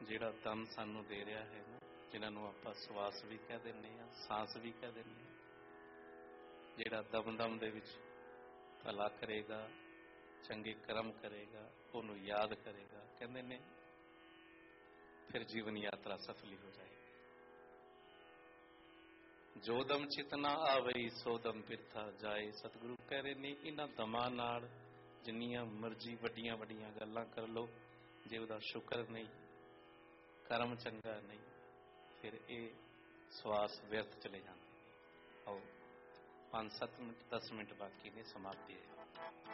ਜਿਹੜਾ ਦਮ ਸਾਨੂੰ ਦੇ ਰਿਹਾ ਹੈ ਨਾ, ਜਿਨ੍ਹਾਂ ਨੂੰ ਆਪਾਂ ਸਵਾਸ ਵੀ ਕਹਿ ਦਿੰਦੇ ਹਾਂ, ਸਾਂਸ ਵੀ ਕਹਿ ਦਿੰਦੇ ਹਾਂ, ਜਿਹੜਾ ਦਮ ਦਮ ਦੇ ਵਿੱਚ ਭਲਾ ਕਰੇਗਾ, ਚੰਗੇ ਕਰਮ ਕਰੇਗਾ, ਉਹਨੂੰ ਯਾਦ ਕਰੇਗਾ, ਕਹਿੰਦੇ ਨੇ ਫਿਰ ਜੀਵਨ ਯਾਤਰਾ ਸਫਲੀ ਹੋ ਜਾਏਗੀ। ਜੋ ਦਮ ਚਿਤਨਾ ਆਵਈ ਸੋ ਦਮ ਬਿਰਥਾ ਜਾਏ। ਸਤਿਗੁਰੂ ਕਹਿ ਰਹੇ ਨੇ ਇਹਨਾਂ ਦਮਾਂ ਨਾਲ ਜਿੰਨੀਆਂ ਮਰਜ਼ੀ ਵੱਡੀਆਂ ਵੱਡੀਆਂ ਗੱਲਾਂ ਕਰ ਲਓ, ਜੇ ਉਹਦਾ ਸ਼ੁਕਰ ਨਹੀਂ, ਕਰਮ ਚੰਗਾ ਨਹੀਂ, ਫਿਰ ਇਹ ਸਵਾਸ ਵਿਅਰਥ ਚਲੇ ਜਾਂਦੇ ਨੇ। ਆਓ 5-7 ਮਿੰਟ 10 ਮਿੰਟ ਬਾਕੀ ਨੇ, ਸਮਾਪਤੀ ਹੈ।